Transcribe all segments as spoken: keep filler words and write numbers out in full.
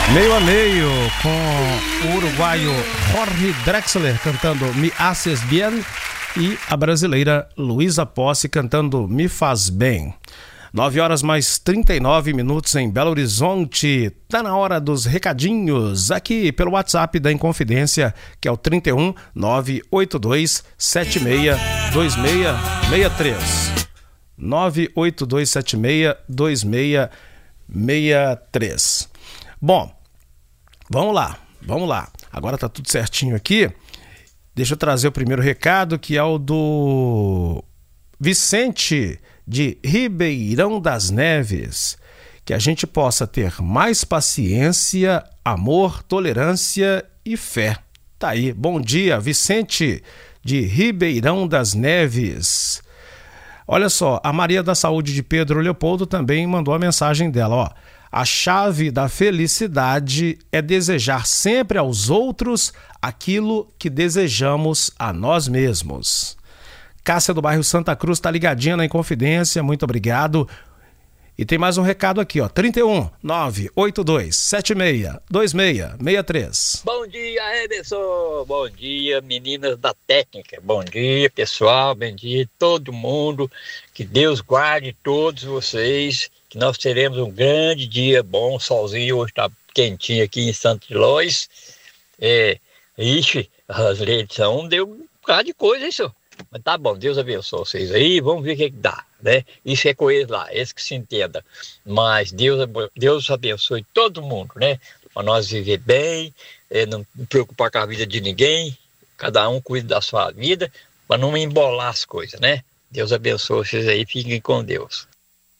Meio a meio com o uruguaio Jorge Drexler cantando Me Haces Bien e a brasileira Luísa Posse cantando Me Faz Bem. nove horas mais trinta e nove minutos em Belo Horizonte. Tá na hora dos recadinhos aqui pelo WhatsApp da Inconfidência, que é o trinta e um, nove oito dois sete seis dois seis seis três. nove oito dois sete seis dois seis seis três. Bom, vamos lá, vamos lá. Agora tá tudo certinho aqui. Deixa eu trazer o primeiro recado, que é o do Vicente de Ribeirão das Neves. Que a gente possa ter mais paciência, amor, tolerância e fé. Tá aí, bom dia, Vicente de Ribeirão das Neves. Olha só, a Maria da Saúde de Pedro Leopoldo também mandou a mensagem dela, ó. A chave da felicidade é desejar sempre aos outros aquilo que desejamos a nós mesmos. Cássia do bairro Santa Cruz está ligadinha na Inconfidência, muito obrigado. E tem mais um recado aqui, ó, trinta e um, nove oito dois sete seis dois seis seis três. Bom dia, Ederson, bom dia, meninas da técnica, bom dia, pessoal, bom dia todo mundo, que Deus guarde todos vocês, que nós teremos um grande dia bom, solzinho, hoje está quentinho aqui em Santo Ilóis. É, ixi, as eleições deu um bocado de coisa, isso. Mas tá bom, Deus abençoe vocês aí, vamos ver o que, que dá, né? Isso é com eles lá, eles que se entendam. Mas Deus, Deus abençoe todo mundo, né? Para nós viver bem, é, não preocupar com a vida de ninguém, cada um cuida da sua vida, para não embolar as coisas, né? Deus abençoe vocês aí, fiquem com Deus.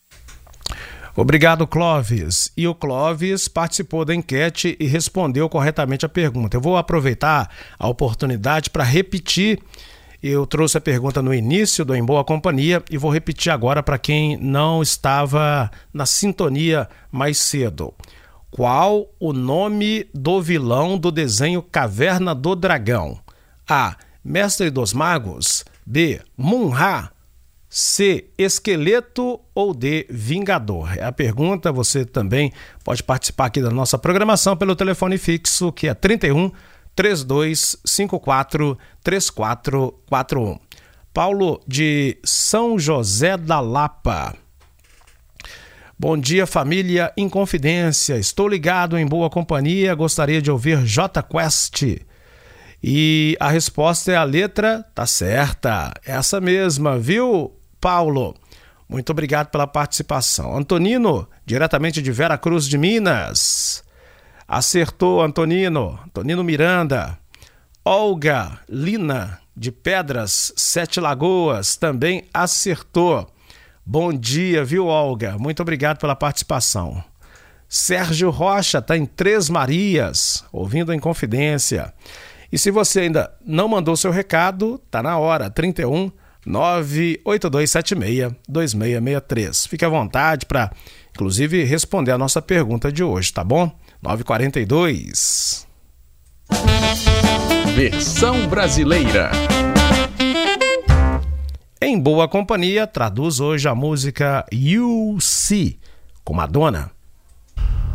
Obrigado, Clóvis. E o Clóvis participou da enquete e respondeu corretamente a pergunta. Eu vou aproveitar a oportunidade para repetir. Eu trouxe a pergunta no início do Em Boa Companhia e vou repetir agora para quem não estava na sintonia mais cedo. Qual o nome do vilão do desenho Caverna do Dragão? A. Mestre dos Magos. B. Mun-Ra. C. Esqueleto ou D. Vingador? É a pergunta, você também pode participar aqui da nossa programação pelo telefone fixo, que é trinta e um, trinta e dois cinquenta e quatro, trinta e quatro quarenta e um. Paulo de São José da Lapa. Bom dia, família Inconfidência. Estou ligado em boa companhia, gostaria de ouvir J Quest. E a resposta é a letra, tá certa, essa mesma, viu, Paulo? Muito obrigado pela participação. Antonino, diretamente de Vera Cruz de Minas. Acertou, Antonino. Antonino Miranda. Olga Lina, de Pedras, Sete Lagoas, também acertou. Bom dia, viu, Olga? Muito obrigado pela participação. Sérgio Rocha está em Três Marias, ouvindo a Inconfidência. E se você ainda não mandou seu recado, tá na hora, trinta e um, nove oito dois sete seis dois seis seis três. Fique à vontade para, inclusive, responder a nossa pergunta de hoje, tá bom? nove quarenta e dois. Versão brasileira. Em Boa Companhia, traduz hoje a música You See, com Madonna.